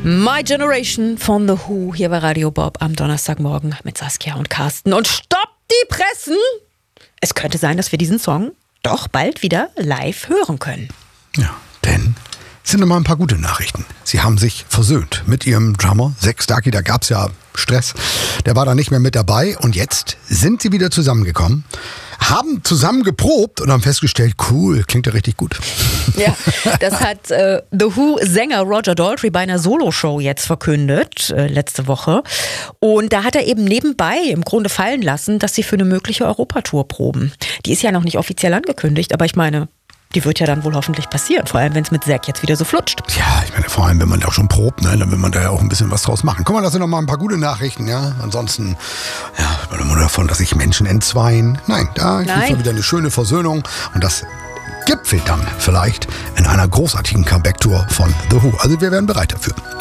My Generation von The Who hier bei Radio Bob am Donnerstagmorgen mit Saskia und Carsten. Und stopp die Pressen! Es könnte sein, dass wir diesen Song doch bald wieder live hören können. Ja, denn es sind noch mal ein paar gute Nachrichten. Sie haben sich versöhnt mit ihrem Drummer, Zak Starkey. Da gab es ja Stress. Der war da nicht mehr mit dabei. Und jetzt sind sie wieder zusammengekommen, haben zusammen geprobt und haben festgestellt, cool, klingt ja richtig gut. Ja, das hat The Who-Sänger Roger Daltrey bei einer Soloshow jetzt verkündet, letzte Woche. Und da hat er eben nebenbei im Grunde fallen lassen, dass sie für eine mögliche Europatour proben. Die ist ja noch nicht offiziell angekündigt, aber ich meine, die wird ja dann wohl hoffentlich passieren, vor allem wenn es mit Zak jetzt wieder so flutscht. Ja, ich meine, vor allem, wenn man da auch schon probt, ne, dann will man da ja auch ein bisschen was draus machen. Guck mal, das sind noch mal ein paar gute Nachrichten, ja. Ansonsten, ja, nur davon, dass sich Menschen entzweien. Nein, da gibt es wieder eine schöne Versöhnung und das gipfelt dann vielleicht in einer großartigen Comeback-Tour von The Who. Also wir werden bereit dafür.